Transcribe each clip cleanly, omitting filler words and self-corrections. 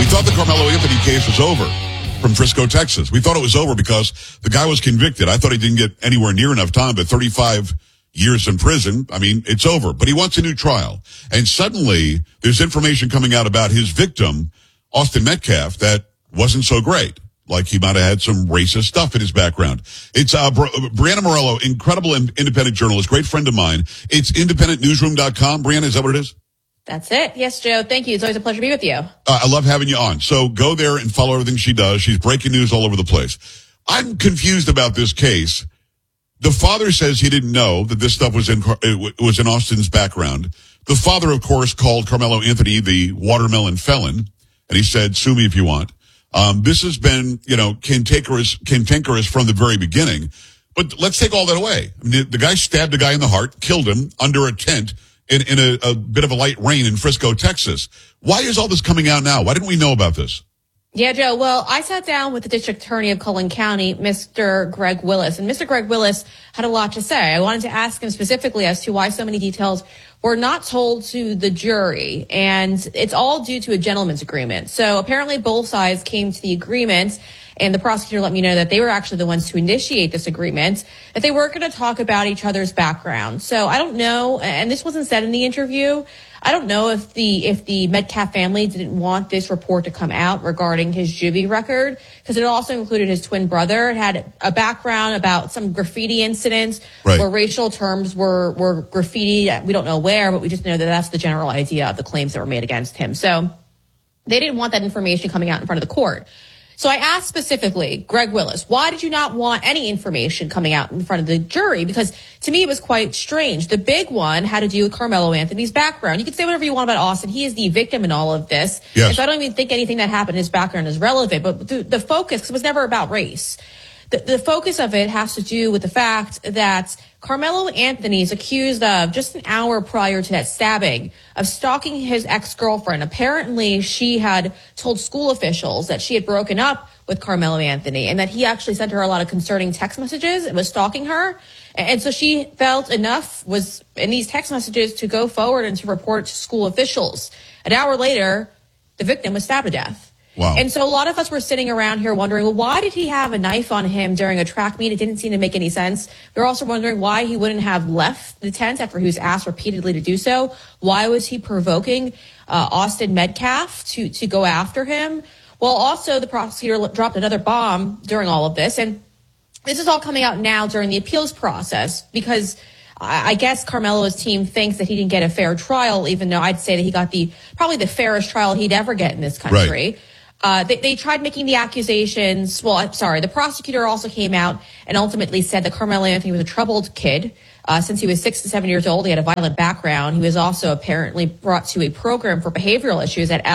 We thought the Carmelo Anthony case was over from Frisco, Texas. We thought it was over because the guy was convicted. I thought he didn't get anywhere near enough time, but 35 years in prison, I mean, it's over. But he wants a new trial. And suddenly, there's information coming out about his victim, Austin Metcalf, that wasn't so great. Like he might have had some racist stuff in his background. It's Brianna Morello, incredible independent journalist, great friend of mine. It's independentnewsroom.com. Brianna, is that what it is? That's it. Yes, Joe. Thank you. It's always a pleasure to be with you. I love having you on. So go there and follow everything she does. She's breaking news all over the place. I'm confused about this case. The father says he didn't know that this stuff was in Austin's background. The father, of course, called Carmelo Anthony the watermelon felon, and he said, "Sue me if you want." This has been, cantankerous from the very beginning. But let's take all that away. I mean, the guy stabbed a guy in the heart, killed him under a tent in a bit of a light rain in Frisco, Texas. Why is all this coming out now? Why didn't we know about this? Yeah, Joe. Well, I sat down with the district attorney of Cullen County, Mr. Greg Willis, and Mr. Greg Willis had a lot to say. I wanted to ask him specifically as to why so many details were not told to the jury, and it's all due to a gentleman's agreement. So apparently both sides came to the agreement, and the prosecutor let me know that they were actually the ones to initiate this agreement, that they weren't going to talk about each other's background. So I don't know, and this wasn't said in the interview, I don't know if the Metcalf family didn't want this report to come out regarding his juvie record, because it also included his twin brother. It had a background about some graffiti incidents where racial terms were graffiti. We don't know where, but we just know that that's the general idea of the claims that were made against him. So they didn't want that information coming out in front of the court. So I asked specifically, Greg Willis, why did you not want any information coming out in front of the jury? Because to me, it was quite strange. The big one had to do with Carmelo Anthony's background. You can say whatever you want about Austin. He is the victim in all of this. Yes. And so I don't even think anything that happened in his background is relevant. But the focus was never about race. The focus of it has to do with the fact that Carmelo Anthony is accused of, just an hour prior to that stabbing, of stalking his ex-girlfriend. Apparently, she had told school officials that she had broken up with Carmelo Anthony and that he actually sent her a lot of concerning text messages and was stalking her. And so she felt enough was in these text messages to go forward and to report to school officials. An hour later, the victim was stabbed to death. Wow. And so a lot of us were sitting around here wondering, well, why did he have a knife on him during a track meet? It didn't seem to make any sense. We were also wondering why he wouldn't have left the tent after he was asked repeatedly to do so. Why was he provoking Austin Metcalf to go after him? Well, also the prosecutor dropped another bomb during all of this. And this is all coming out now during the appeals process because I guess Carmelo's team thinks that he didn't get a fair trial, even though I'd say that he got probably the fairest trial he'd ever get in this country. Right. They tried making the accusations. Well, I'm sorry. The prosecutor also came out and ultimately said that Carmelo Anthony was a troubled kid. Since he was 6 to 7 years old, he had a violent background. He was also apparently brought to a program for behavioral issues at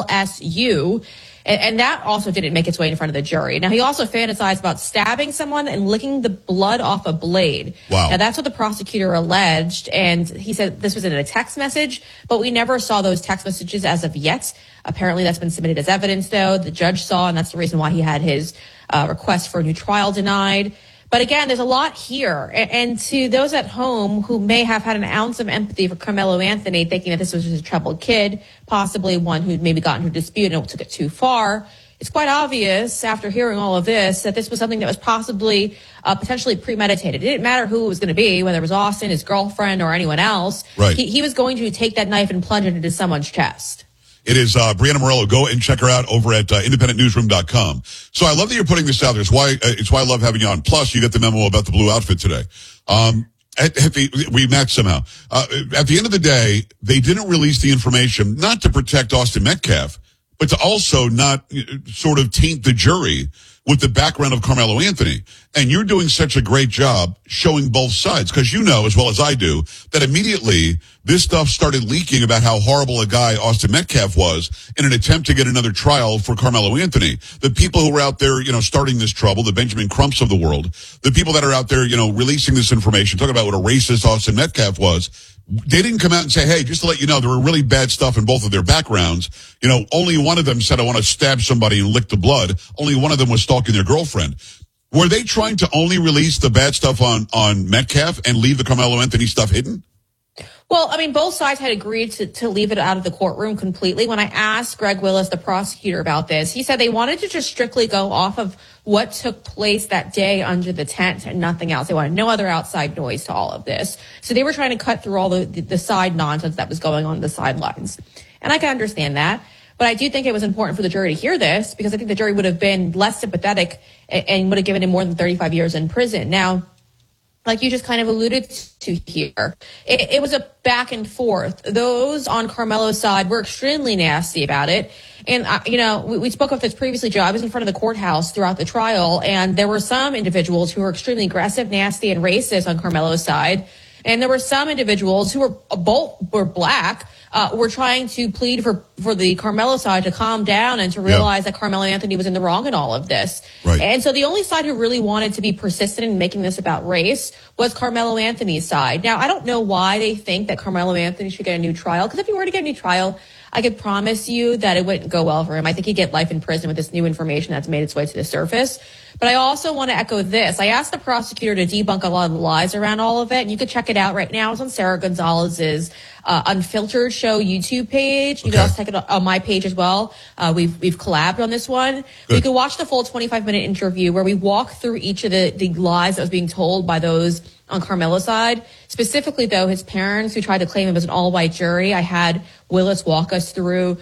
LSU. And that also didn't make its way in front of the jury. Now, he also fantasized about stabbing someone and licking the blood off a blade. Wow. Now, that's what the prosecutor alleged. And he said this was in a text message, but we never saw those text messages as of yet. Apparently, that's been submitted as evidence, though. The judge saw, and that's the reason why he had his request for a new trial denied. But again, there's a lot here. And to those at home who may have had an ounce of empathy for Carmelo Anthony, thinking that this was just a troubled kid, possibly one who'd maybe gotten into a dispute and took it too far, it's quite obvious after hearing all of this that this was something that was possibly potentially premeditated. It didn't matter who it was going to be, whether it was Austin, his girlfriend, or anyone else. Right. He was going to take that knife and plunge it into someone's chest. It is Brianna Morello. Go and check her out over at independentnewsroom.com. So I love that you're putting this out there. It's why I love having you on. Plus, you got the memo about the blue outfit today. We matched somehow. At the end of the day, they didn't release the information, not to protect Austin Metcalf, but to also not sort of taint the jury with the background of Carmelo Anthony. And you're doing such a great job showing both sides, because you know as well as I do that immediately this stuff started leaking about how horrible a guy Austin Metcalf was in an attempt to get another trial for Carmelo Anthony. The people who were out there, starting this trouble, the Benjamin Crumps of the world, the people that are out there, releasing this information, talking about what a racist Austin Metcalf was, they didn't come out and say, hey, just to let you know, there were really bad stuff in both of their backgrounds. Only one of them said, I want to stab somebody and lick the blood. Only one of them was stalking their girlfriend. Were they trying to only release the bad stuff on Metcalf and leave the Carmelo Anthony stuff hidden? Well, I mean, both sides had agreed to leave it out of the courtroom completely. When I asked Greg Willis, the prosecutor, about this, he said they wanted to just strictly go off of what took place that day under the tent and nothing else. They wanted no other outside noise to all of this. So they were trying to cut through all the side nonsense that was going on the sidelines. And I can understand that. But I do think it was important for the jury to hear this, because I think the jury would have been less sympathetic and would have given him more than 35 years in prison. Now, like you just kind of alluded to here, it was a back and forth. Those on Carmelo's side were extremely nasty about it. And, we spoke of this previously, Joe. I was in front of the courthouse throughout the trial, and there were some individuals who were extremely aggressive, nasty, and racist on Carmelo's side. And there were some individuals who were black, were trying to plead for the Carmelo side to calm down and to realize that Carmelo Anthony was in the wrong in all of this. Right. And so the only side who really wanted to be persistent in making this about race was Carmelo Anthony's side. Now, I don't know why they think that Carmelo Anthony should get a new trial, because if he were to get a new trial, I could promise you that it wouldn't go well for him. I think he'd get life in prison with this new information that's made its way to the surface. But I also want to echo this. I asked the prosecutor to debunk a lot of the lies around all of it, and you can check it out right now. It's on Sarah Gonzalez's Unfiltered Show YouTube page. You can also check it on my page as well. We've collabed on this one. Good. You can watch the full 25-minute interview where we walk through each of the lies that was being told by those on Carmelo's side. Specifically, though, his parents, who tried to claim him as an all-white jury. I had Willis walk us through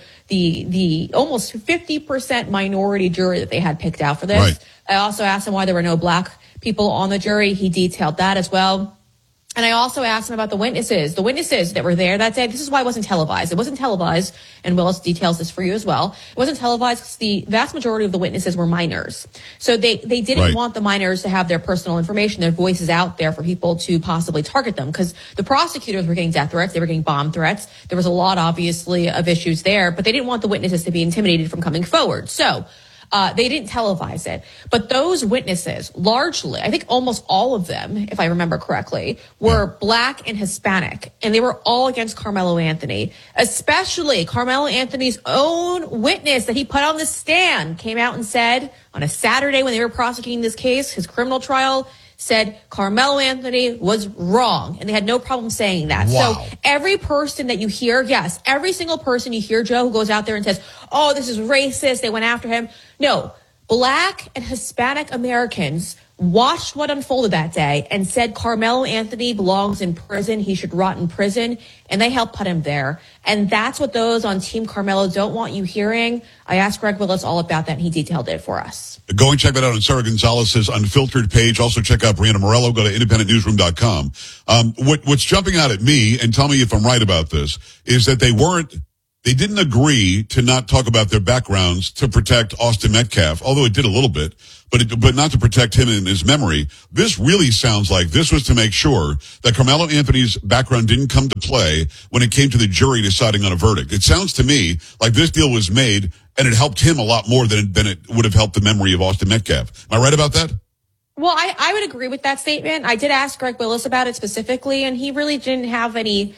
the almost 50% minority jury that they had picked out for this. Right. I also asked him why there were no black people on the jury. He detailed that as well. And I also asked him about the witnesses that were there that day. This is why it wasn't televised. It wasn't televised, and Willis details this for you as well. It wasn't televised because the vast majority of the witnesses were minors. So they didn't want the minors to have their personal information, their voices out there for people to possibly target them, because the prosecutors were getting death threats. They were getting bomb threats. There was a lot, obviously, of issues there, but they didn't want the witnesses to be intimidated from coming forward. So they didn't televise it. But those witnesses, largely, I think almost all of them, if I remember correctly, were black and Hispanic. And they were all against Carmelo Anthony. Especially Carmelo Anthony's own witness that he put on the stand came out and said on a Saturday when they were prosecuting this case, his criminal trial, said Carmelo Anthony was wrong. And they had no problem saying that. Wow. So every person that you hear, yes, every single person you hear, Joe, who goes out there and says, oh, this is racist, they went after him. No, black and Hispanic Americans watched what unfolded that day and said Carmelo Anthony belongs in prison. He should rot in prison. And they helped put him there. And that's what those on Team Carmelo don't want you hearing. I asked Greg Willis all about that, and he detailed it for us. Go and check that out on Sarah Gonzalez's Unfiltered page. Also check out Brianna Morello. Go to independentnewsroom.com. What's jumping out at me, and tell me if I'm right about this, is that they didn't agree to not talk about their backgrounds to protect Austin Metcalf, although it did a little bit, but not to protect him in his memory. This really sounds like this was to make sure that Carmelo Anthony's background didn't come to play when it came to the jury deciding on a verdict. It sounds to me like this deal was made and it helped him a lot more than it would have helped the memory of Austin Metcalf. Am I right about that? Well, I would agree with that statement. I did ask Greg Willis about it specifically, and he really didn't have any,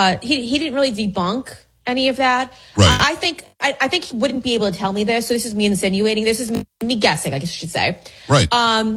he didn't really debunk any of that. Right. I think he wouldn't be able to tell me this. So this is me insinuating. This is me guessing, I guess I should say. Right.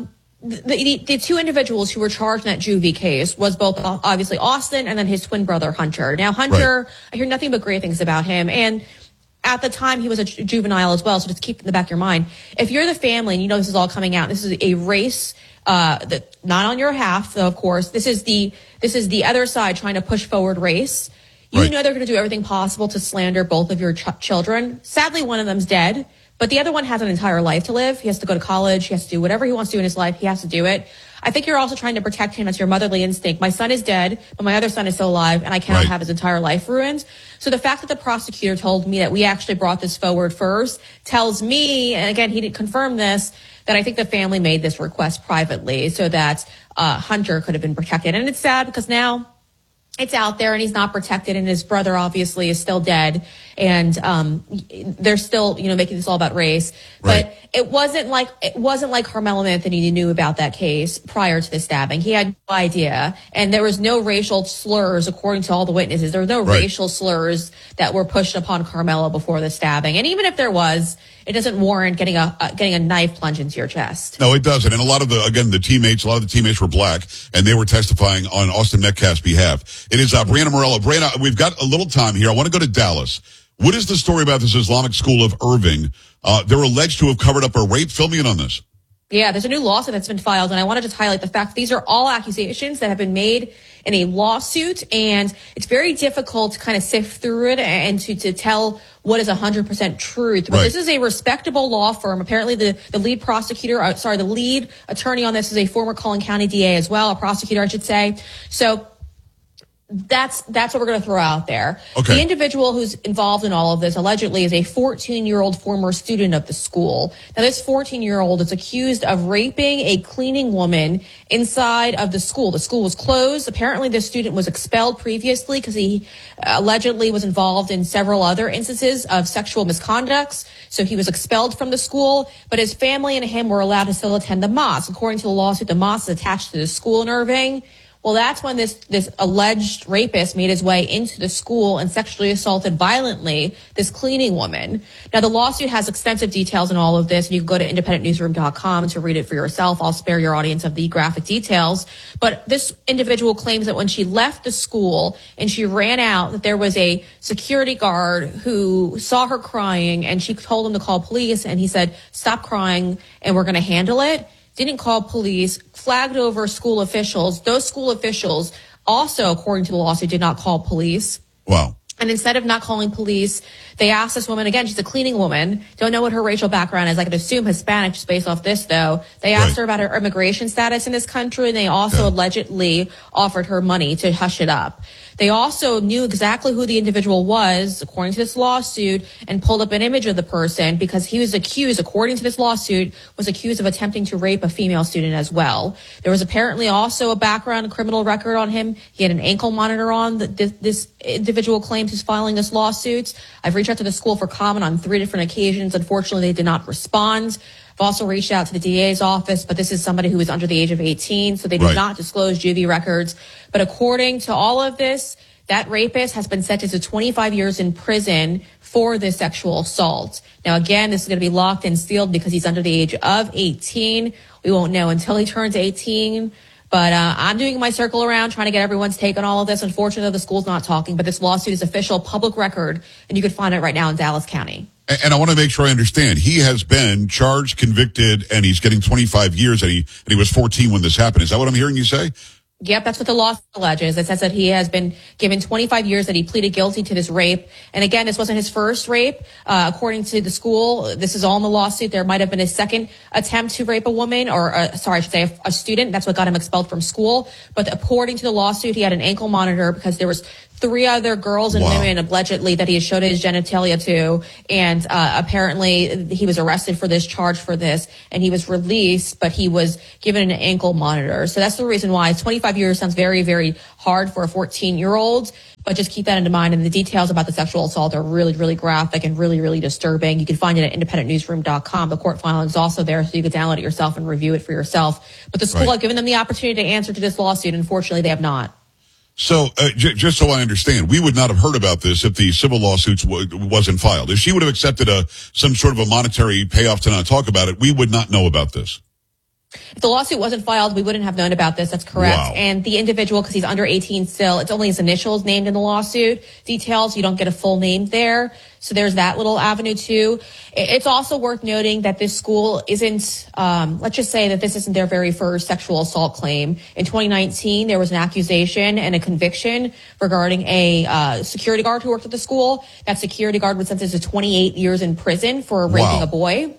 The two individuals who were charged in that juvie case was both obviously Austin and then his twin brother Hunter. Now Hunter, I hear nothing but great things about him, and at the time he was a juvenile as well. So just keep in the back of your mind, if you're the family and you know this is all coming out, this is a race that not on your half, though, of course. This is the other side trying to push forward race. You know they're going to do everything possible to slander both of your children. Sadly, one of them's dead, but the other one has an entire life to live. He has to go to college. He has to do whatever he wants to do in his life. He has to do it. I think you're also trying to protect him as your motherly instinct. My son is dead, but my other son is still alive, and I cannot have his entire life ruined. So the fact that the prosecutor told me that we actually brought this forward first tells me, and again, he didn't confirm this, that I think the family made this request privately so that Hunter could have been protected. And it's sad because now it's out there and he's not protected, and his brother obviously is still dead, and they're still, making this all about race. Right. But it wasn't like Carmelo Anthony knew about that case prior to the stabbing. He had no idea, and there was no racial slurs according to all the witnesses. There were no racial slurs that were pushed upon Carmelo before the stabbing, and even if there was, it doesn't warrant getting a knife plunged into your chest. No, it doesn't. And a lot of the teammates were black, and they were testifying on Austin Metcalf's behalf. It is Brianna Morello. Brianna, we've got a little time here. I want to go to Dallas. What is the story about this Islamic school of Irving? They're alleged to have covered up a rape. Fill me in on this. Yeah, there's a new lawsuit that's been filed, and I want to just highlight the fact these are all accusations that have been made in a lawsuit, and it's very difficult to kind of sift through it and to tell what is 100% truth. But This is a respectable law firm. Apparently, the lead the lead attorney on this is a former Collin County DA as well, a prosecutor, I should say. So that's what we're going to throw out there. Okay. The individual who's involved in all of this allegedly is a 14-year-old former student of the school. Now, this 14-year-old is accused of raping a cleaning woman inside of the school. The school was closed. Apparently, this student was expelled previously because he allegedly was involved in several other instances of sexual misconducts. So he was expelled from the school, but his family and him were allowed to still attend the mosque. According to the lawsuit, the mosque is attached to the school in Irving. Well, that's when this alleged rapist made his way into the school and sexually assaulted violently this cleaning woman. Now, the lawsuit has extensive details in all of this, and you can go to independentnewsroom.com to read it for yourself. I'll spare your audience of the graphic details. But this individual claims that when she left the school and she ran out, that there was a security guard who saw her crying, and she told him to call police, and he said, "Stop crying, and we're going to handle it." Didn't call police, flagged over school officials. Those school officials also, according to the lawsuit, did not call police. Wow. And instead of not calling police, they asked this woman, again, she's a cleaning woman, don't know what her racial background is. I could assume Hispanic just based off this, though. They asked her about her immigration status in this country, and they also allegedly offered her money to hush it up. They also knew exactly who the individual was, according to this lawsuit, and pulled up an image of the person because he was accused, according to this lawsuit, was accused of attempting to rape a female student as well. There was apparently also a background, a criminal record on him. He had an ankle monitor on. This individual claims he's filing this lawsuit. I've reached out to the school for comment on 3 different occasions. Unfortunately, they did not respond. I've also reached out to the DA's office, but this is somebody who is under the age of 18, so they did not disclose juvie records. But according to all of this, that rapist has been sentenced to 25 years in prison for this sexual assault. Now, again, this is going to be locked and sealed because he's under the age of 18. We won't know until he turns 18. But I'm doing my circle around, trying to get everyone's take on all of this. Unfortunately, the school's not talking, but this lawsuit is official public record, and you can find it right now in Dallas County. And I want to make sure I understand. He has been charged, convicted, and he's getting 25 years, and he was 14 when this happened. Is that what I'm hearing you say? Yep, that's what the law alleges. It says that he has been given 25 years, that he pleaded guilty to this rape. And again, this wasn't his first rape. According to the school, this is all in the lawsuit. There might have been a second attempt to rape a woman, or I should say a student. That's what got him expelled from school. But according to the lawsuit, he had an ankle monitor because there was 3 other girls and women allegedly that he had showed his genitalia to, and apparently he was arrested for this charge for this, and he was released, but he was given an ankle monitor. So that's the reason why 25 years sounds very, very hard for a 14-year-old, but just keep that in mind. And the details about the sexual assault are really, really graphic and really, really disturbing. You can find it at independentnewsroom.com. The court filing is also there, so you can download it yourself and review it for yourself. But the school had given them the opportunity to answer to this lawsuit. Unfortunately, they have not. So, just so I understand, we would not have heard about this if the civil lawsuits wasn't filed. If she would have accepted some sort of a monetary payoff to not talk about it, we would not know about this. If the lawsuit wasn't filed, we wouldn't have known about this. That's correct. Wow. And the individual, because he's under 18 still, it's only his initials named in the lawsuit. Details, you don't get a full name there. So there's that little avenue too. It's also worth noting that this school isn't, let's just say that this isn't their very first sexual assault claim. In 2019, there was an accusation and a conviction regarding a security guard who worked at the school. That security guard was sentenced to 28 years in prison for raping a boy.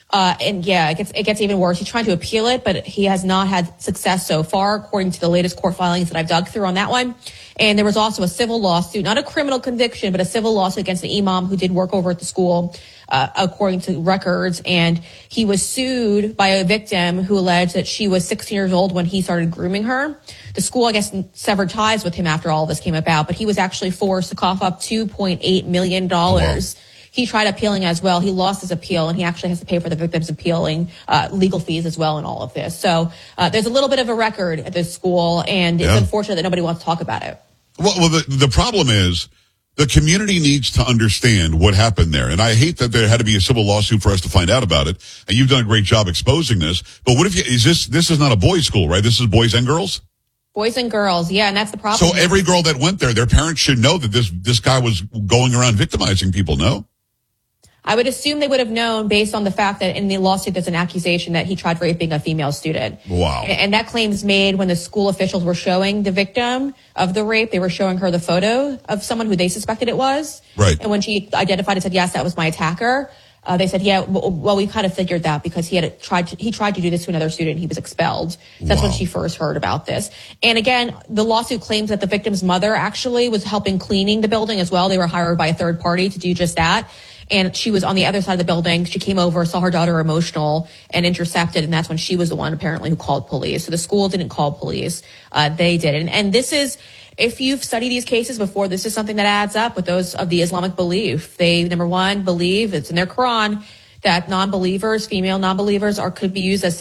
And yeah, it gets even worse. He's trying to appeal it, but he has not had success so far, according to the latest court filings that I've dug through on that one. And there was also a civil lawsuit, not a criminal conviction, but a civil lawsuit against the imam who did work over at the school, according to records. And he was sued by a victim who alleged that she was 16 years old when he started grooming her. The school, I guess, severed ties with him after all this came about, but he was actually forced to cough up $2.8 million. Wow. He tried appealing as well. He lost his appeal, and he actually has to pay for the victim's appealing legal fees as well in all of this. So there's a little bit of a record at this school, and it's unfortunate that nobody wants to talk about it. Well, the problem is the community needs to understand what happened there. And I hate that there had to be a civil lawsuit for us to find out about it. And you've done a great job exposing this. But what if this is not a boys' school, right? This is boys and girls? Boys and girls, yeah, and that's the problem. So every girl that went there, their parents should know that this guy was going around victimizing people, no? I would assume they would have known based on the fact that in the lawsuit there's an accusation that he tried raping a female student. Wow. And that claim's made when the school officials were showing the victim of the rape. They were showing her the photo of someone who they suspected it was. Right. And when she identified and said, yes, that was my attacker, they said, yeah, well, we kind of figured that because he tried to do this to another student. He was expelled. So that's when she first heard about this. And again, the lawsuit claims that the victim's mother actually was helping cleaning the building as well. They were hired by a third party to do just that. And she was on the other side of the building. She came over, saw her daughter emotional and intercepted. And that's when she was the one apparently who called police. So the school didn't call police. They did. And this is, if you've studied these cases before, this is something that adds up with those of the Islamic belief. They, number one, believe, it's in their Quran, that non-believers, female non-believers could be used as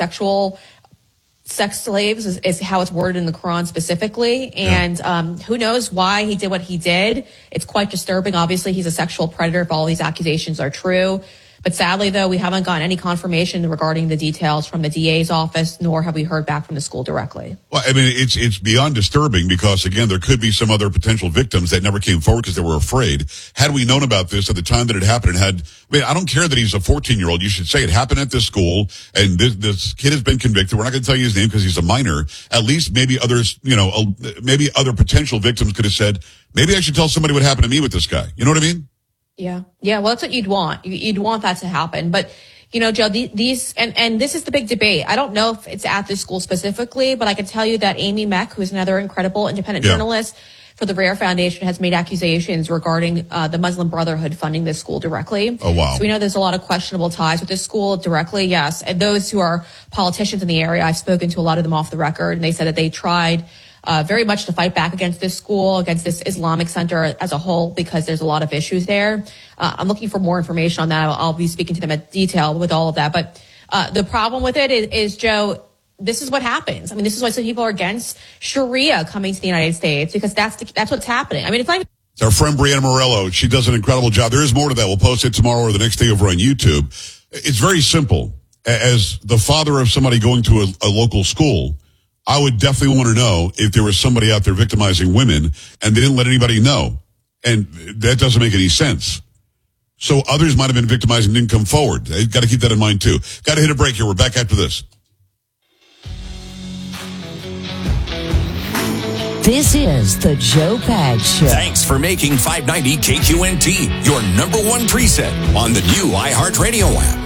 sex slaves is how it's worded in the Quran specifically. And who knows why he did what he did. It's quite disturbing. Obviously, he's a sexual predator if all these accusations are true. But sadly, though, we haven't gotten any confirmation regarding the details from the DA's office, nor have we heard back from the school directly. Well, I mean, it's beyond disturbing because, again, there could be some other potential victims that never came forward because they were afraid. Had we known about this at the time that it happened I don't care that he's a 14-year-old. You should say it happened at this school and this kid has been convicted. We're not going to tell you his name because he's a minor. At least maybe others, maybe other potential victims could have said, maybe I should tell somebody what happened to me with this guy. You know what I mean? Yeah. Well, that's what you'd want. You'd want that to happen. But, Joe, these, and this is the big debate. I don't know if it's at this school specifically, but I can tell you that Amy Meck, who's another incredible independent journalist for the Rare Foundation, has made accusations regarding the Muslim Brotherhood funding this school directly. Oh, wow. So we know there's a lot of questionable ties with this school directly. Yes. And those who are politicians in the area, I've spoken to a lot of them off the record, and they said that they tried very much to fight back against this school, against this Islamic center as a whole, because there's a lot of issues there. I'm looking for more information on that. I'll be speaking to them in detail with all of that. But the problem with it is, Joe, this is what happens. I mean, this is why some people are against Sharia coming to the United States, because that's what's happening. I mean, it's not even... It's our friend Brianna Morello. She does an incredible job. There is more to that. We'll post it tomorrow or the next day over on YouTube. It's very simple. As the father of somebody going to a local school, I would definitely want to know if there was somebody out there victimizing women and they didn't let anybody know. And that doesn't make any sense. So others might have been victimized and didn't come forward. You've got to keep that in mind too. Got to hit a break here. We're back after this. This is the Joe Pags Show. Thanks for making 590 KQNT your number one preset on the new iHeartRadio app.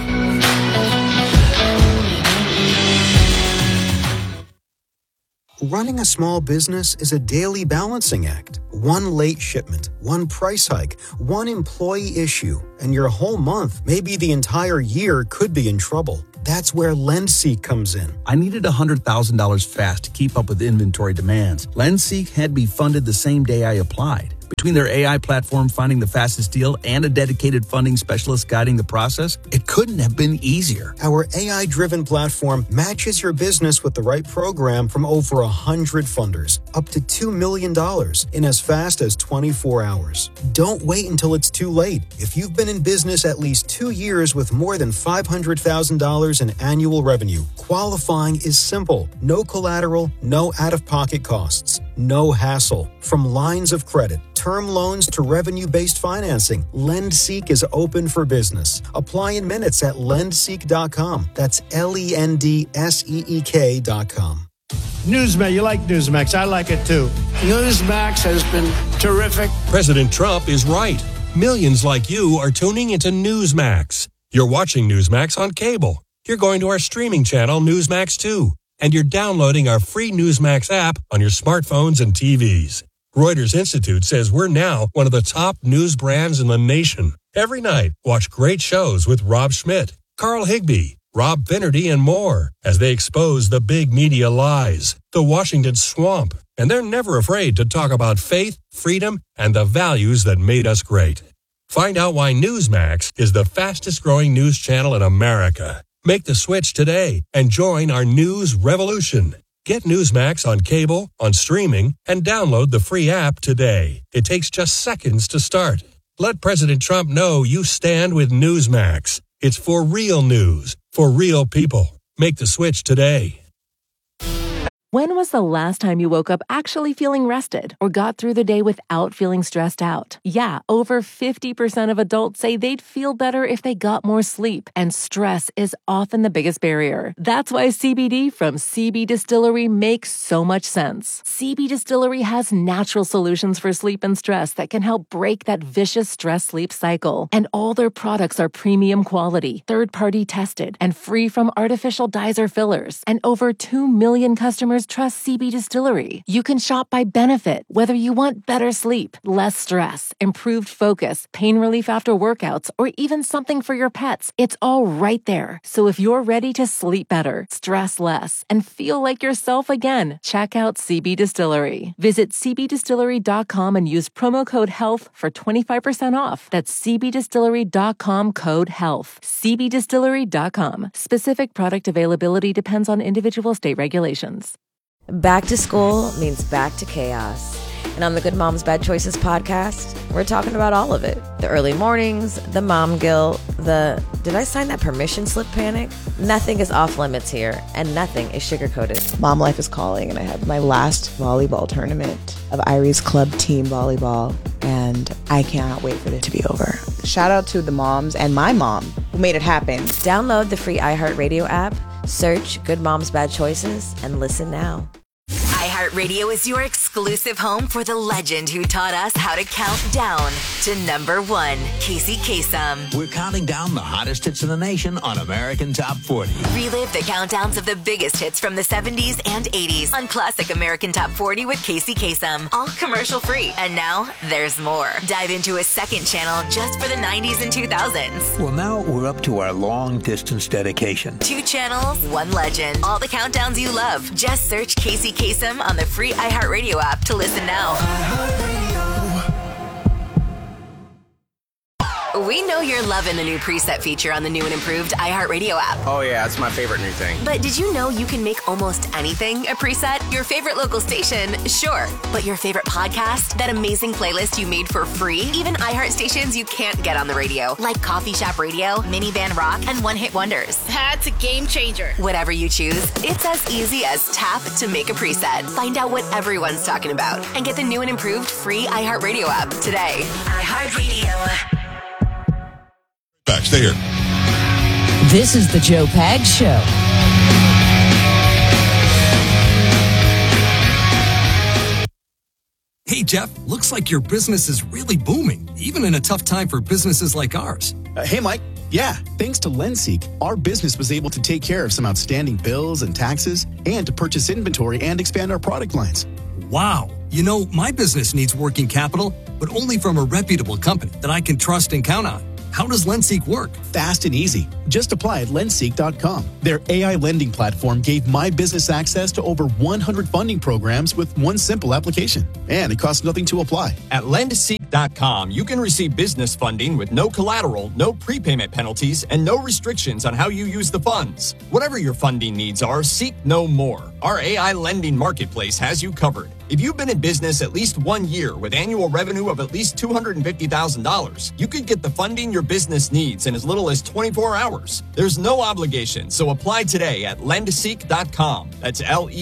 Running a small business is a daily balancing act. One late shipment, one price hike, one employee issue, and your whole month, maybe the entire year, could be in trouble. That's where LendSeek comes in. I needed $100,000 fast to keep up with inventory demands. LendSeek had me funded the same day I applied. Between their AI platform finding the fastest deal and a dedicated funding specialist guiding the process, it couldn't have been easier. Our AI-driven platform matches your business with the right program from over 100 funders, up to $2 million in as fast as 24 hours. Don't wait until it's too late. If you've been in business at least 2 years with more than $500,000 in annual revenue, qualifying is simple. No collateral, no out-of-pocket costs, no hassle. From lines of credit, term loans to revenue-based financing, LendSeek is open for business. Apply in minutes at lendseek.com. That's LENDSEEK.com. Newsmax, you like Newsmax. I like it too. Newsmax has been terrific. President Trump is right. Millions like you are tuning into Newsmax. You're watching Newsmax on cable. You're going to our streaming channel, Newsmax 2. And you're downloading our free Newsmax app on your smartphones and TVs. Reuters Institute says we're now one of the top news brands in the nation. Every night, watch great shows with Rob Schmidt, Carl Higbie, Rob Finnerty, and more as they expose the big media lies, the Washington swamp. And they're never afraid to talk about faith, freedom, and the values that made us great. Find out why Newsmax is the fastest growing news channel in America. Make the switch today and join our news revolution. Get Newsmax on cable, on streaming, and download the free app today. It takes just seconds to start. Let President Trump know you stand with Newsmax. It's for real news, for real people. Make the switch today. When was the last time you woke up actually feeling rested or got through the day without feeling stressed out? Yeah, over 50% of adults say they'd feel better if they got more sleep, and stress is often the biggest barrier. That's why CBD from CB Distillery makes so much sense. CB Distillery has natural solutions for sleep and stress that can help break that vicious stress-sleep cycle. And all their products are premium quality, third-party tested, and free from artificial dyes or fillers. And over 2 million customers trust CB Distillery. You can shop by benefit, whether you want better sleep, less stress, improved focus, pain relief after workouts, or even something for your pets. It's all right there. So if you're ready to sleep better, stress less, and feel like yourself again, check out CB Distillery. Visit cbdistillery.com and use promo code HEALTH for 25% off. That's cbdistillery.com, code HEALTH. cbdistillery.com. Specific product availability depends on individual state regulations. Back to school means back to chaos. And on the Good Moms Bad Choices podcast, we're talking about all of it. The early mornings, the mom guilt, the did I sign that permission slip panic? Nothing is off limits here, and nothing is sugar-coated. Mom life is calling, and I have my last volleyball tournament of Irie's Club Team Volleyball, and I cannot wait for it to be over. Shout out to the moms and my mom who made it happen. Download the free iHeartRadio app, search Good Moms Bad Choices, and listen now. iHeartRadio is your exclusive home for the legend who taught us how to count down to number one, Casey Kasem. We're counting down the hottest hits in the nation on American Top 40. Relive the countdowns of the biggest hits from the 70s and 80s on Classic American Top 40 with Casey Kasem. All commercial free. And now there's more. Dive into a second channel just for the 90s and 2000s. Well, now we're up to our long distance dedication. 2 channels, 1 legend. All the countdowns you love. Just search Casey Kasem on the free iHeartRadio app to listen now. We know you're loving the new preset feature on the new and improved iHeartRadio app. Oh yeah, it's my favorite new thing. But did you know you can make almost anything a preset? Your favorite local station, sure. But your favorite podcast? That amazing playlist you made for free? Even iHeart stations you can't get on the radio, like Coffee Shop Radio, Minivan Rock, and One Hit Wonders. That's a game changer. Whatever you choose, it's as easy as tap to make a preset. Find out what everyone's talking about and get the new and improved free iHeartRadio app today. iHeartRadio. Back, stay here. This is the Joe Pags Show. Hey, Jeff, looks like your business is really booming, even in a tough time for businesses like ours. Hey, Mike. Yeah, thanks to LendSeek, our business was able to take care of some outstanding bills and taxes and to purchase inventory and expand our product lines. Wow. You know, my business needs working capital, but only from a reputable company that I can trust and count on. How does LendSeek work? Fast and easy. Just apply at lendseek.com. Their AI lending platform gave my business access to over 100 funding programs with one simple application. And it costs nothing to apply. At lendseek.com, you can receive business funding with no collateral, no prepayment penalties, and no restrictions on how you use the funds. Whatever your funding needs are, seek no more. Our AI lending marketplace has you covered. If you've been in business at least 1 year with annual revenue of at least $250,000, you could get the funding your business needs in as little as 24 hours. There's no obligation, so apply today at lendseek.com. That's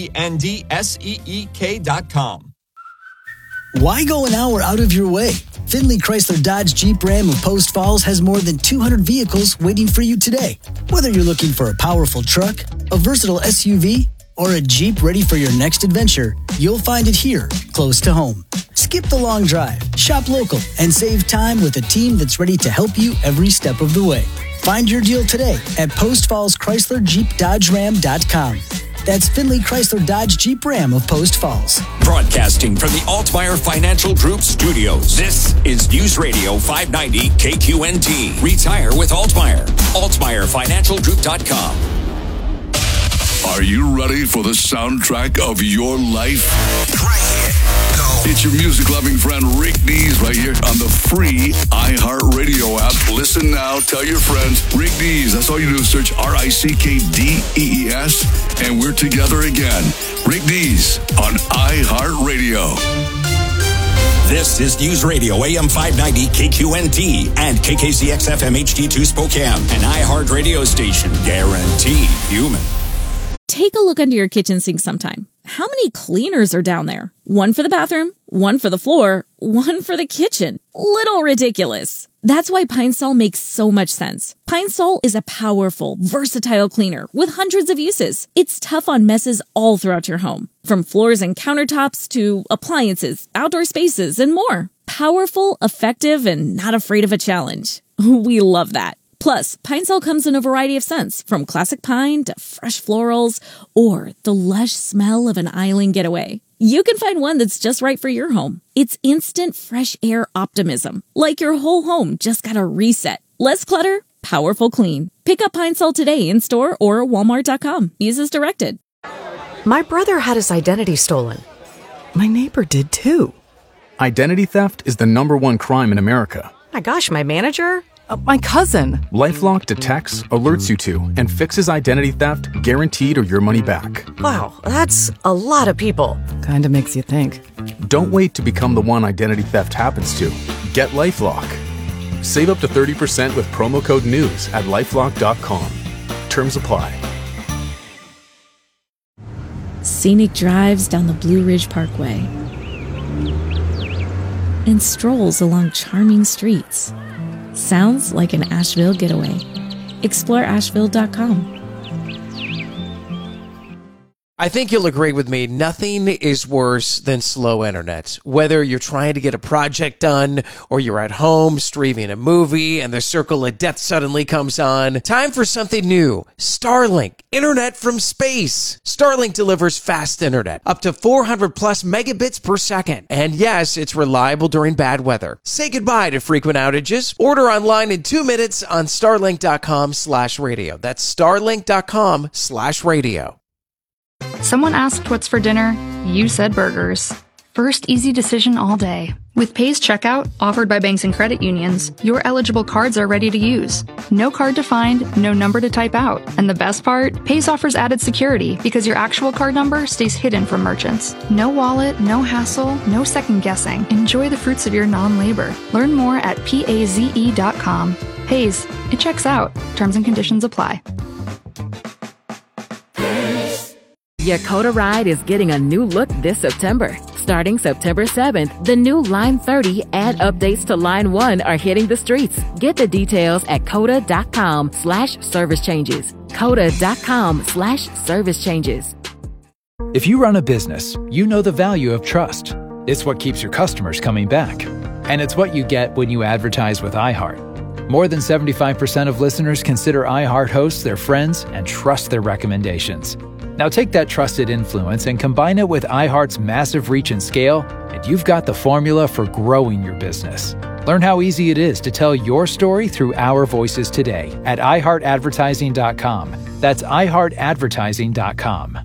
LENDSEEK.com. Why go an hour out of your way? Findlay Chrysler Dodge Jeep Ram of Post Falls has more than 200 vehicles waiting for you today. Whether you're looking for a powerful truck, a versatile SUV, or a Jeep ready for your next adventure, you'll find it here, close to home. Skip the long drive, shop local, and save time with a team that's ready to help you every step of the way. Find your deal today at postfallschryslerjeepdodgeram.com. That's Findlay Chrysler Dodge Jeep Ram of Post Falls. Broadcasting from the Altmeyer Financial Group studios. This is News Radio 590 KQNT. Retire with Altmeyer. AltmeyerFinancialGroup.com. Are you ready for the soundtrack of your life? It's your music-loving friend Rick Dees right here on the free iHeartRadio app. Listen now, tell your friends. Rick Dees, that's all you do is search RICKDEES, and we're together again. Rick Dees on iHeartRadio. This is News Radio AM 590 KQNT and KKCX-FM HD2 Spokane, an iHeart radio station guaranteed human. Take a look under your kitchen sink sometime. how many cleaners are down there? One for the bathroom, one for the floor, one for the kitchen. Little ridiculous. That's why Pine Sol makes so much sense. Pine Sol is a powerful, versatile cleaner with hundreds of uses. It's tough on messes all throughout your home, from floors and countertops to appliances, outdoor spaces, and more. Powerful, effective, and not afraid of a challenge. We love that. Plus, Pine Sol comes in a variety of scents, from classic pine to fresh florals, or the lush smell of an island getaway. You can find one that's just right for your home. It's instant fresh air optimism, like your whole home just got a reset. Less clutter, powerful clean. Pick up Pine Sol today in store or Walmart.com. Use as directed. My brother had his identity stolen. My neighbor did too. Identity theft is the #1 crime in America. My gosh, my manager? My cousin. LifeLock detects, alerts you to, and fixes identity theft guaranteed or your money back. Wow, that's a lot of people. Kinda makes you think. Don't wait to become the one identity theft happens to. Get LifeLock. Save up to 30% with promo code NEWS at LifeLock.com. Terms apply. Scenic drives down the Blue Ridge Parkway and strolls along charming streets. Sounds like an Asheville getaway. Explore Asheville.com. I think you'll agree with me, nothing is worse than slow internet. Whether you're trying to get a project done or you're at home streaming a movie and the circle of death suddenly comes on, time for something new. Starlink, internet from space. Starlink delivers fast internet, up to 400 plus megabits per second. And yes, it's reliable during bad weather. Say goodbye to frequent outages. Order online in 2 minutes on starlink.com/radio. That's starlink.com/radio. Someone asked what's for dinner, you said burgers. First easy decision all day. With Pay's checkout, offered by banks and credit unions, your eligible cards are ready to use. No card to find, no number to type out. And the best part? Pay's offers added security because your actual card number stays hidden from merchants. No wallet, no hassle, no second guessing. Enjoy the fruits of your non-labor. Learn more at paze.com. Pay's, it checks out. Terms and conditions apply. Your Coda ride is getting a new look this September. Starting September 7th, the new Line 30 and updates to Line 1 are hitting the streets. Get the details at coda.com/service changes. Coda.com/service changes. If you run a business, you know the value of trust. It's what keeps your customers coming back. And it's what you get when you advertise with iHeart. More than 75% of listeners consider iHeart hosts their friends and trust their recommendations. Now take that trusted influence and combine it with iHeart's massive reach and scale, and you've got the formula for growing your business. Learn how easy it is to tell your story through our voices today at iHeartAdvertising.com. That's iHeartAdvertising.com.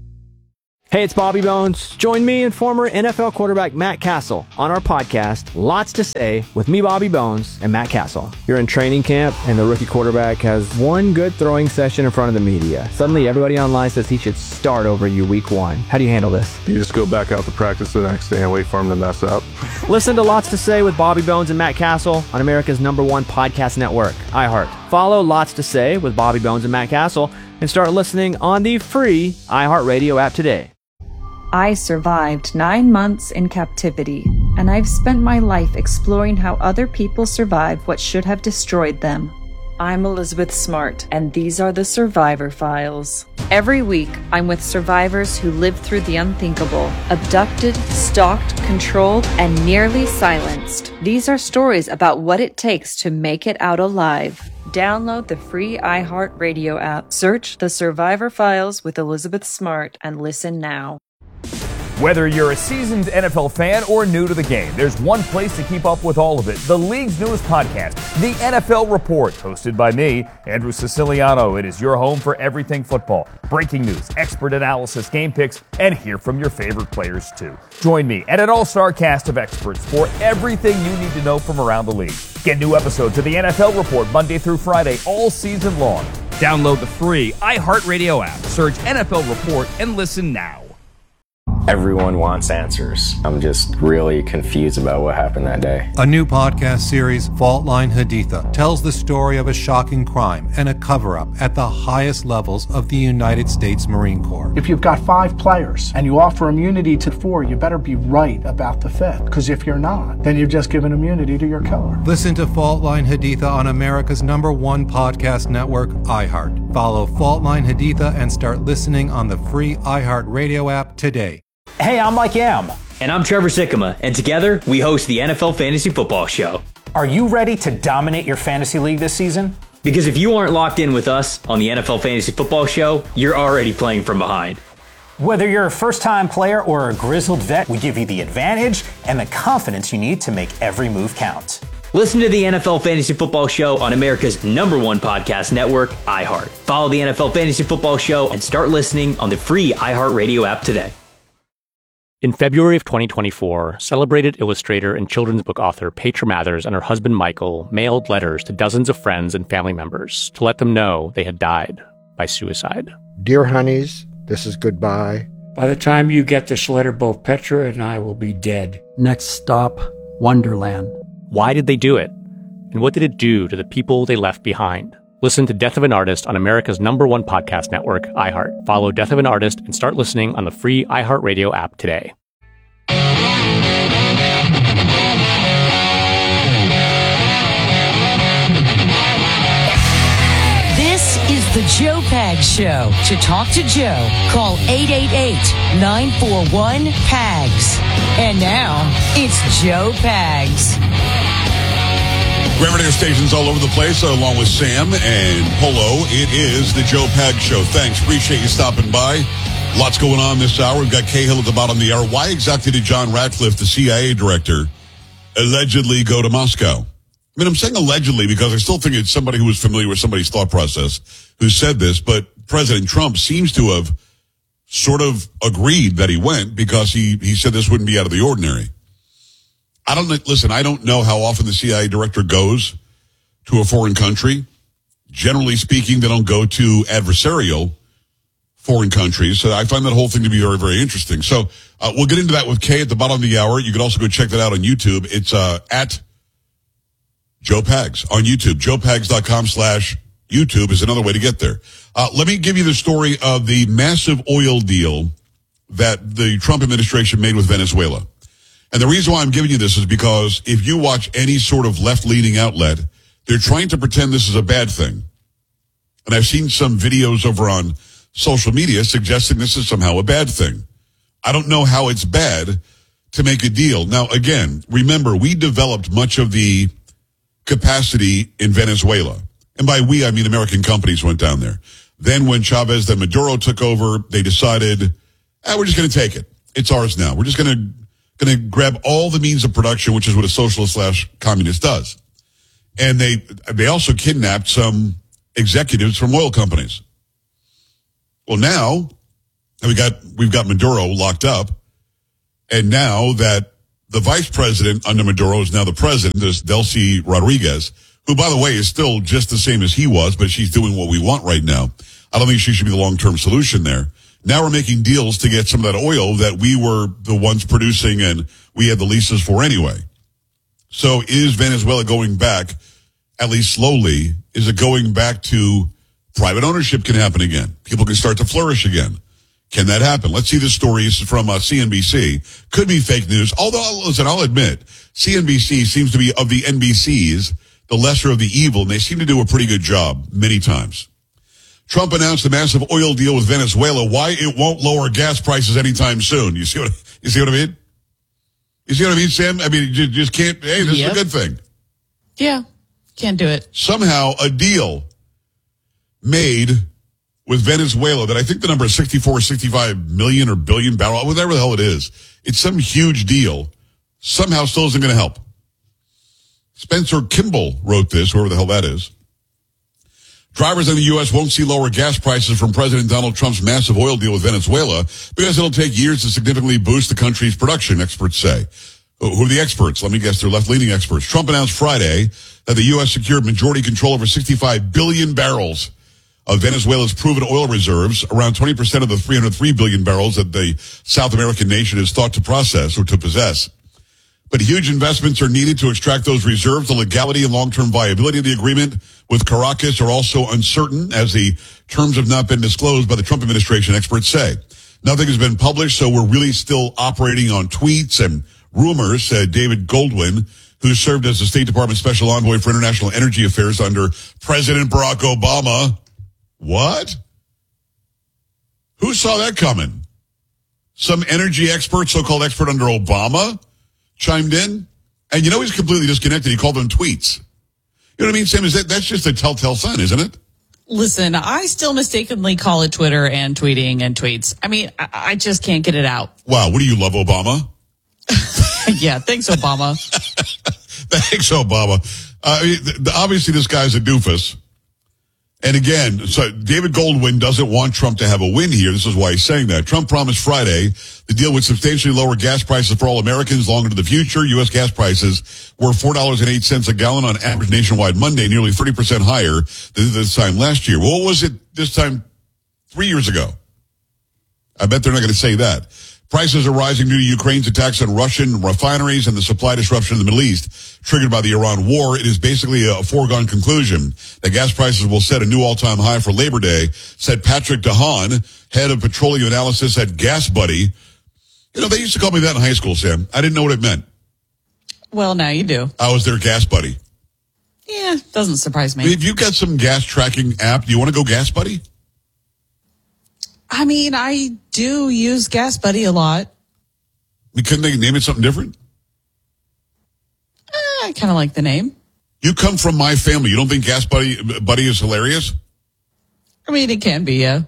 Hey, it's Bobby Bones. Join me and former NFL quarterback Matt Castle on our podcast, Lots to Say, with me, Bobby Bones, and Matt Castle. You're in training camp, and the rookie quarterback has one good throwing session in front of the media. Suddenly, everybody online says he should start over you week 1. How do you handle this? You just go back out to practice the next day and wait for him to mess up. Listen to Lots to Say with Bobby Bones and Matt Castle on America's #1 podcast network, iHeart. Follow Lots to Say with Bobby Bones and Matt Castle and start listening on the free iHeartRadio app today. I survived 9 months in captivity, and I've spent my life exploring how other people survive what should have destroyed them. I'm Elizabeth Smart, and these are the Survivor Files. Every week, I'm with survivors who lived through the unthinkable, abducted, stalked, controlled, and nearly silenced. These are stories about what it takes to make it out alive. Download the free iHeartRadio app, search The Survivor Files with Elizabeth Smart, and listen now. Whether you're a seasoned NFL fan or new to the game, there's one place to keep up with all of it. The league's newest podcast, The NFL Report, hosted by me, Andrew Siciliano. It is your home for everything football. Breaking news, expert analysis, game picks, and hear from your favorite players too. Join me and an all-star cast of experts for everything you need to know from around the league. Get new episodes of The NFL Report Monday through Friday all season long. Download the free iHeartRadio app, search NFL Report, and listen now. Everyone wants answers. I'm just really confused about what happened that day. A new podcast series, Fault Line Haditha, tells the story of a shocking crime and a cover-up at the highest levels of the United States Marine Corps. If you've got 5 players and you offer immunity to 4, you better be right about the 5th. Because if you're not, then you've just given immunity to your killer. Listen to Fault Line Haditha on America's #1 podcast network, iHeart. Follow Fault Line Haditha and start listening on the free iHeart Radio app today. Hey, I'm Mike Yam. And I'm Trevor Sikkema, and together we host the NFL Fantasy Football Show. Are you ready to dominate your fantasy league this season? Because if you aren't locked in with us on the NFL Fantasy Football Show, you're already playing from behind. Whether you're a first-time player or a grizzled vet, we give you the advantage and the confidence you need to make every move count. Listen to the NFL Fantasy Football Show on America's #1 podcast network, iHeart. Follow the NFL Fantasy Football Show and start listening on the free iHeart Radio app today. In February of 2024, celebrated illustrator and children's book author Petra Mathers and her husband Michael mailed letters to dozens of friends and family members to let them know they had died by suicide. Dear honeys, this is goodbye. By the time you get this letter, both Petra and I will be dead. Next stop, Wonderland. Why did they do it? And what did it do to the people they left behind? Listen to Death of an Artist on America's #1 podcast network, iHeart. Follow Death of an Artist and start listening on the free iHeart Radio app today. This is the Joe Pags Show. To talk to Joe, call 888-941-PAGS. And now, it's Joe Pags. Grand radio stations all over the place, along with Sam and Polo. It is the Joe Pags Show. Thanks. Appreciate you stopping by. Lots going on this hour. We've got Cahill at the bottom of the hour. Why exactly did John Ratcliffe, the CIA director, allegedly go to Moscow? I mean, I'm saying allegedly because I still think it's somebody who was familiar with somebody's thought process who said this, but President Trump seems to have sort of agreed that he went because he said this wouldn't be out of the ordinary. I don't know how often the CIA director goes to a foreign country. Generally speaking, they don't go to adversarial foreign countries. So I find that whole thing to be very, very interesting. So we'll get into that with Kay at the bottom of the hour. You can also go check that out on YouTube. It's at Joe Pags on YouTube. JoePags.com/YouTube is another way to get there. Let me give you the story of the massive oil deal that the Trump administration made with Venezuela. And the reason why I'm giving you this is because if you watch any sort of left-leaning outlet, they're trying to pretend this is a bad thing. And I've seen some videos over on social media suggesting this is somehow a bad thing. I don't know how it's bad to make a deal. Now, again, remember, we developed much of the capacity in Venezuela. And by we, I mean American companies went down there. Then when Chavez, then Maduro took over, they decided, we're just going to take it. It's ours now. We're just going to grab all the means of production, which is what a socialist/communist does. And they also kidnapped some executives from oil companies. Well, now we've got Maduro locked up, and now that the vice president under Maduro is now the president, this Delcy Rodriguez, who, by the way, is still just the same as he was, but she's doing what we want right now. I don't think she should be the long-term solution there. Now we're making deals to get some of that oil that we were the ones producing and we had the leases for anyway. So is Venezuela going back, at least slowly, is it going back to private ownership can happen again? People can start to flourish again. Can that happen? Let's see the stories from CNBC. Could be fake news. Although, listen, I'll admit, CNBC seems to be, of the NBCs, the lesser of the evil, and they seem to do a pretty good job many times. Trump announced a massive oil deal with Venezuela. Why it won't lower gas prices anytime soon? You see what I mean? You see what I mean, Sam? I mean, you just can't. Hey, this is a good thing. Yeah, can't do it. Somehow, a deal made with Venezuela that I think the number is 64, 65 million or billion barrel, whatever the hell it is. It's some huge deal. Somehow, still isn't going to help. Spencer Kimball wrote this, whoever the hell that is. Drivers in the U.S. won't see lower gas prices from President Donald Trump's massive oil deal with Venezuela because it'll take years to significantly boost the country's production, experts say. Who are the experts? Let me guess, they're left-leaning experts. Trump announced Friday that the U.S. secured majority control over 65 billion barrels of Venezuela's proven oil reserves, around 20% of the 303 billion barrels that the South American nation is thought to process or to possess. But huge investments are needed to extract those reserves. The legality and long-term viability of the agreement with Caracas are also uncertain, as the terms have not been disclosed by the Trump administration, experts say. Nothing has been published, so we're really still operating on tweets and rumors, said David Goldwyn, who served as the State Department Special Envoy for International Energy Affairs under President Barack Obama. What? Who saw that coming? Some energy expert, so-called expert under Obama, chimed in. And you know he's completely disconnected. He called them tweets. You know what I mean, Sam? That's just a telltale sign, isn't it? Listen, I still mistakenly call it Twitter and tweeting and tweets. I mean, I just can't get it out. Wow, what do you love, Obama? Yeah, thanks, Obama. Thanks, Obama. Obviously, this guy's a doofus. And again, so David Goldwyn doesn't want Trump to have a win here. This is why he's saying that. Trump promised Friday the deal would substantially lower gas prices for all Americans long into the future. U.S. gas prices were $4.08 a gallon on average nationwide Monday, nearly 30% higher than this time last year. Well, what was it this time 3 years ago? I bet they're not going to say that. Prices are rising due to Ukraine's attacks on Russian refineries and the supply disruption in the Middle East triggered by the Iran war. It is basically a foregone conclusion that gas prices will set a new all-time high for Labor Day, said Patrick DeHaan, head of petroleum analysis at Gas Buddy. You know, they used to call me that in high school, Sam. I didn't know what it meant. Well, now you do. I was their Gas Buddy. Yeah, doesn't surprise me. If you've got some gas tracking app, do you want to go Gas Buddy? I mean, I do use Gas Buddy a lot. Couldn't they name it something different? I kind of like the name. You come from my family. You don't think Gas Buddy is hilarious? I mean, it can be, yeah.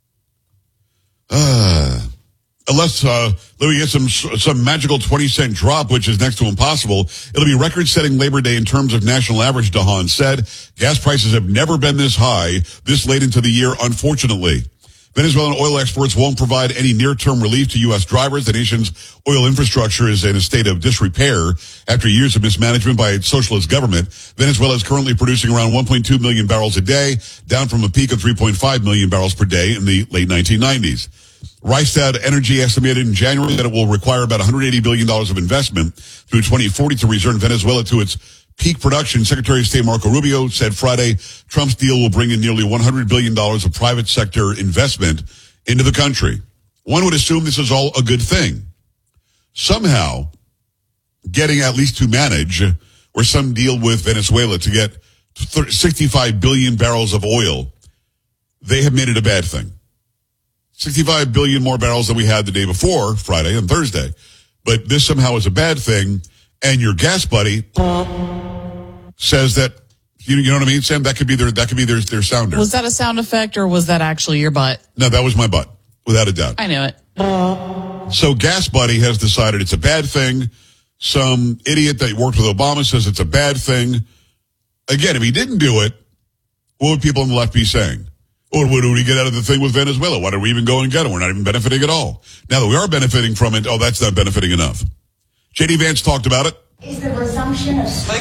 Unless we get some magical 20-cent drop, which is next to impossible. It'll be record-setting Labor Day in terms of national average, DeHaan said. Gas prices have never been this high this late into the year, unfortunately. Venezuelan oil exports won't provide any near-term relief to U.S. drivers. The nation's oil infrastructure is in a state of disrepair after years of mismanagement by its socialist government. Venezuela is currently producing around 1.2 million barrels a day, down from a peak of 3.5 million barrels per day in the late 1990s. Rystad Energy estimated in January that it will require about $180 billion of investment through 2040 to return Venezuela to its peak production. Secretary of State Marco Rubio said Friday Trump's deal will bring in nearly $100 billion of private sector investment into the country. One would assume this is all a good thing. Somehow, getting at least to manage or some deal with Venezuela to get 65 billion barrels of oil, they have made it a bad thing. 65 billion more barrels than we had the day before, Friday and Thursday. But this somehow is a bad thing. And your Gas Buddy says that, you know what I mean, Sam? That could be their sounder. Was that a sound effect or was that actually your butt? No, that was my butt, without a doubt. I knew it. So Gas Buddy has decided it's a bad thing. Some idiot that worked with Obama says it's a bad thing. Again, if he didn't do it, what would people on the left be saying? Or what do we get out of the thing with Venezuela? Why do we even go and get it? We're not even benefiting at all. Now that we are benefiting from it, that's not benefiting enough. J.D. Vance talked about it. Is the resumption of